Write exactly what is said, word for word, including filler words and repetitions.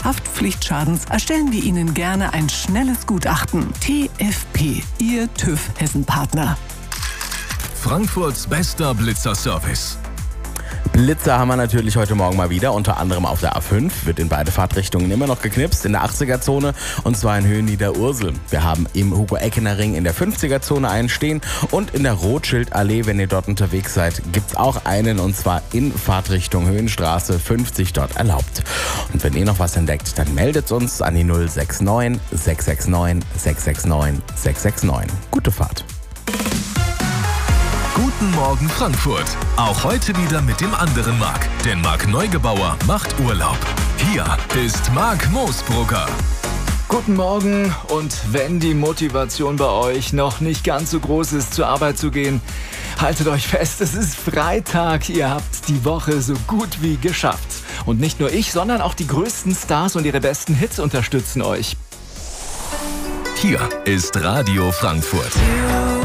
Haftpflichtschadens erstellen wir Ihnen gerne ein schnelles Gutachten. T F P, Ihr TÜV Hessen-Partner. Frankfurts bester Blitzer-Service. Blitzer haben wir natürlich heute Morgen mal wieder, unter anderem auf der A fünf, wird in beide Fahrtrichtungen immer noch geknipst, in der achtziger-Zone und zwar in Höhen Niederursel. Wir haben im Hugo-Eckener-Ring in der fünfziger-Zone einen stehen und in der Rothschild-Allee, wenn ihr dort unterwegs seid, gibt's auch einen und zwar in Fahrtrichtung Höhenstraße fünfzig dort erlaubt. Und wenn ihr noch was entdeckt, dann meldet uns an die null sechs neun sechs sechs neun sechs sechs neun sechs sechs neun. Gute Fahrt. Guten Morgen Frankfurt. Auch heute wieder mit dem anderen Marc. Denn Marc Neugebauer macht Urlaub. Hier ist Marc Moosbrugger. Guten Morgen, und wenn die Motivation bei euch noch nicht ganz so groß ist, zur Arbeit zu gehen, haltet euch fest, es ist Freitag. Ihr habt die Woche so gut wie geschafft. Und nicht nur ich, sondern auch die größten Stars und ihre besten Hits unterstützen euch. Hier ist Radio Frankfurt.